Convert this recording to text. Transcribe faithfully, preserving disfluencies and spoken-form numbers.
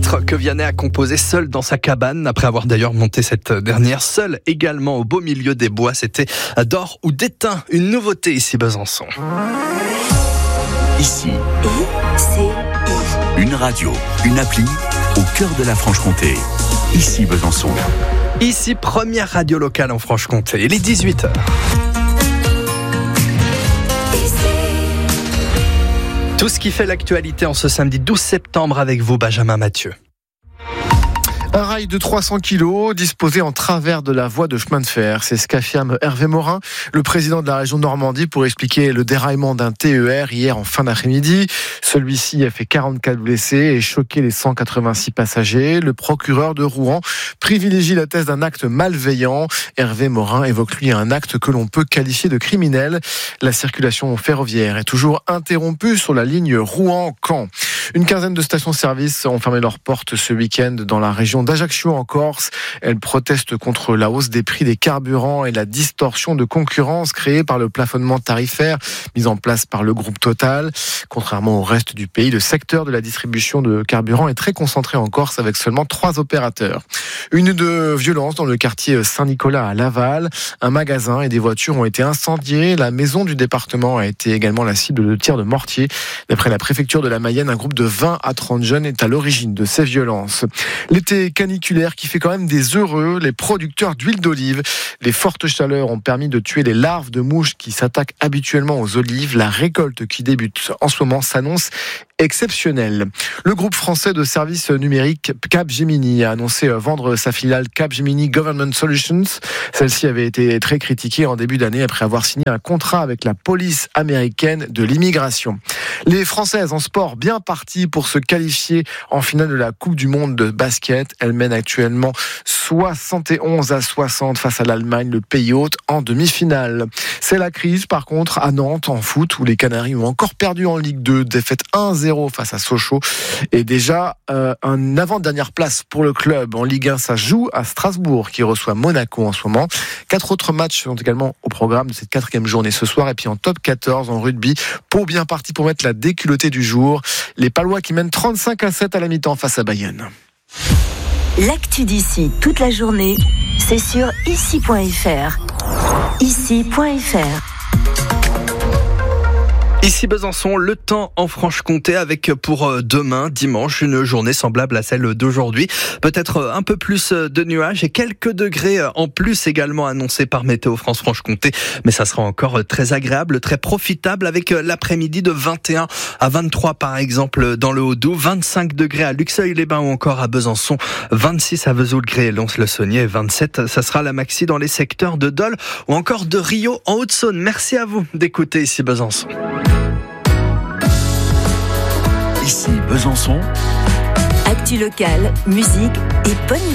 titre que Vianney a composé seul dans sa cabane, après avoir d'ailleurs monté cette dernière seul également au beau milieu des bois. C'était D'or ou d'étain, une nouveauté ici Besançon. Ici, I C I. une radio, une appli au cœur de la Franche-Comté. Ici Besançon. Ici, première radio locale en Franche-Comté. Il est dix-huit heures. Tout ce qui fait l'actualité en ce samedi douze septembre avec vous, Benjamin Mathieu. Un rail de trois cents kilos disposé en travers de la voie de chemin de fer. C'est ce qu'affirme Hervé Morin, le président de la région Normandie, pour expliquer le déraillement d'un T E R hier en fin d'après-midi. Celui-ci a fait quarante-quatre blessés et choqué les cent quatre-vingt-six passagers. Le procureur de Rouen privilégie la thèse d'un acte malveillant. Hervé Morin évoque lui un acte que l'on peut qualifier de criminel. La circulation ferroviaire est toujours interrompue sur la ligne Rouen-Caen. Une quinzaine de stations-service ont fermé leurs portes ce week-end dans la région d'Ajaccio en Corse. Elles protestent contre la hausse des prix des carburants et la distorsion de concurrence créée par le plafonnement tarifaire mis en place par le groupe Total. Contrairement au reste du pays, le secteur de la distribution de carburant est très concentré en Corse avec seulement trois opérateurs. Une de violence dans le quartier Saint-Nicolas à Laval. Un magasin et des voitures ont été incendiés. La maison du département a été également la cible de tirs de mortier. D'après la préfecture de la Mayenne, un groupe de vingt à trente jeunes est à l'origine de ces violences. L'été caniculaire qui fait quand même des heureux les producteurs d'huile d'olive. Les fortes chaleurs ont permis de tuer les larves de mouches qui s'attaquent habituellement aux olives. La récolte qui débute en ce moment s'annonce exceptionnelle. Le groupe français de services numériques Capgemini a annoncé vendre sa filiale Capgemini Government Solutions. Celle-ci avait été très critiquée en début d'année après avoir signé un contrat avec la police américaine de l'immigration. Les Françaises en sport bien parties pour se qualifier en finale de la Coupe du Monde de basket. Elles mènent actuellement soixante et onze à soixante face à l'Allemagne, le pays hôte, en demi-finale. C'est la crise par contre à Nantes en foot où les Canaries ont encore perdu en Ligue deux, défaite un zéro face à Sochaux. Et déjà euh, un avant-dernière place pour le club en Ligue un, ça joue à Strasbourg qui reçoit Monaco en ce moment. Quatre autres matchs sont également au programme de cette quatrième journée ce soir. Et puis en top quatorze en rugby, Pau bien parti pour mettre la déculottée du jour. Les Palois qui mènent trente-cinq à sept à la mi-temps face à Bayonne. L'actu d'ici toute la journée, c'est sur ici point f r. ici point f r. Ici Besançon, le temps en Franche-Comté avec pour demain, dimanche, une journée semblable à celle d'aujourd'hui. Peut-être un peu plus de nuages et quelques degrés en plus également annoncés par Météo France Franche-Comté. Mais ça sera encore très agréable, très profitable avec l'après-midi de vingt et un à vingt-trois par exemple dans le Haut-Doubs, vingt-cinq degrés à Luxeuil-les-Bains ou encore à Besançon, vingt-six à Vesoul-Grès et Lons-le-Saunier, vingt-sept, ça sera la maxi dans les secteurs de Dole ou encore de Rio en Haute-Saône. Merci à vous d'écouter Ici Besançon. Ici Besançon. Actu locale, musique et bonne